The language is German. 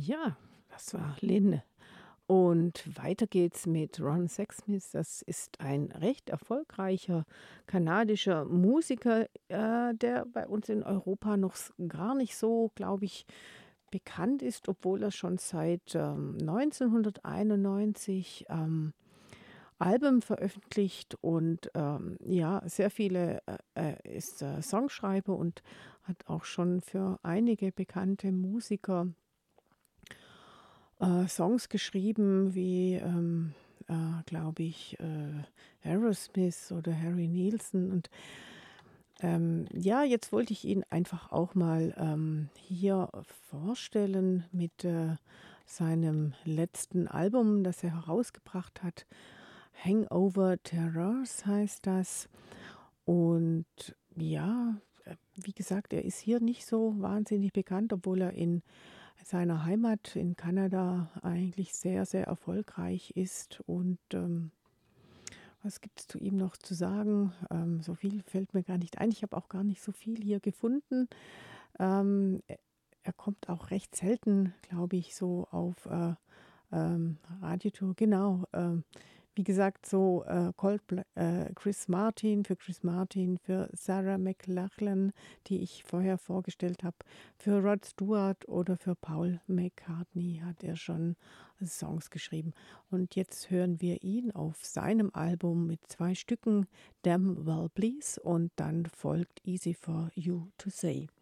Ja, das war Lynn. Und weiter geht's mit Ron Sexsmith. Das ist ein recht erfolgreicher kanadischer Musiker, der bei uns in Europa noch gar nicht so, glaube ich, bekannt ist, obwohl er schon seit 1991 Alben veröffentlicht und ja, sehr viele ist Songschreiber und hat auch schon für einige bekannte Musiker Songs geschrieben wie, glaube ich, Aerosmith oder Harry Nilsson. Und ja, jetzt wollte ich ihn einfach auch mal hier vorstellen mit seinem letzten Album, das er herausgebracht hat. Hangover Terrors heißt das. Und ja, wie gesagt, er ist hier nicht so wahnsinnig bekannt, obwohl er in seiner Heimat in Kanada eigentlich sehr, sehr erfolgreich ist. Und was gibt es zu ihm noch zu sagen? So viel fällt mir gar nicht ein. Ich habe auch gar nicht so viel hier gefunden. Er kommt auch recht selten, glaube ich, so auf Radiotour. Genau. Wie gesagt, so Chris Martin, für Sarah McLachlan, die ich vorher vorgestellt habe, für Rod Stewart oder für Paul McCartney hat er schon Songs geschrieben. Und jetzt hören wir ihn auf seinem Album mit 2 Stücken, Damn Well Please, und dann folgt Easy for You to Say.